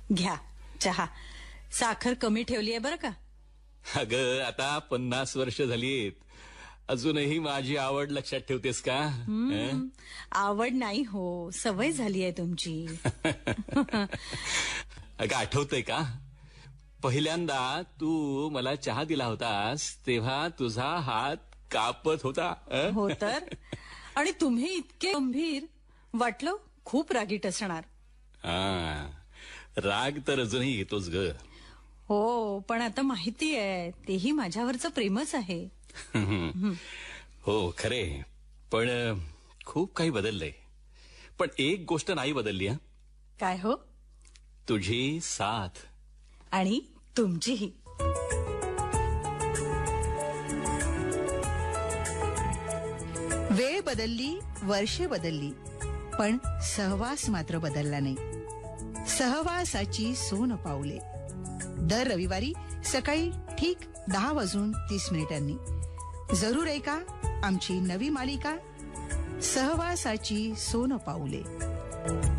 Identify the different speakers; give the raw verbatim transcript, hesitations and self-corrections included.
Speaker 1: घ्या चहा. साखर कमी ठेवली आहे बरं का.
Speaker 2: अगं आता पन्नास वर्ष झालीत, अजूनही माझी आवड लक्षात ठेवतेस का?
Speaker 1: हं? आवड नाही हो, सवय झाली आहे तुमची.
Speaker 2: अगं आठवतंय का, पहिल्यांदा तू मला चहा दिला होतास तेव्हा तुझा हात कापत होता. अं?
Speaker 1: हो तर. आणि तुम्ही इतके गंभीर, वाटलं खूप रागीट असणार.
Speaker 2: हा, राग तर अजूनही येतोच ग.
Speaker 1: हो, पण आता माहिती आहे तेही माझ्यावरचं प्रेमच आहे.
Speaker 2: हो खरे, पण खूप काही बदललंय. पण एक गोष्ट नाही बदलली. हा,
Speaker 1: काय हो?
Speaker 2: तुझी साथ.
Speaker 1: आणि तुमचीही.
Speaker 3: वेळ बदलली, वर्षे बदलली, पण सहवास मात्र बदलला नाही. सहवासाची सोन पाऊले. दर रविवारी सकाळी ठीक दहा वाजून तीस मिनिटांनी जरूर ऐका आमची नवी मालिका सहवासाची सोन पाऊले.